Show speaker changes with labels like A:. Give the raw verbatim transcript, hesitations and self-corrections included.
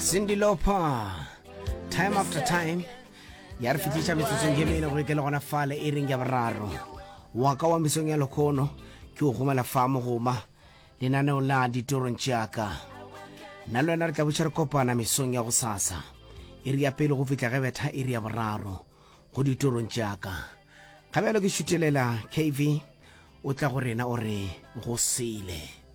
A: Cyndi Lauper, time after time. Ya re fitisha metsotso ngemene go ikela gona fale e reng ya boraro. Waka wa mesong ya lokono ke go gomela fa mo goma lenaneo la ditorong tšaka. Nna le wena re tla botša re kopana mesong ya go sasa. Iri ya pele go fitla ge betha iri ya boraro go ditorong tšaka. Gabjalo ke šutelela K V o tla go rena o re go sele.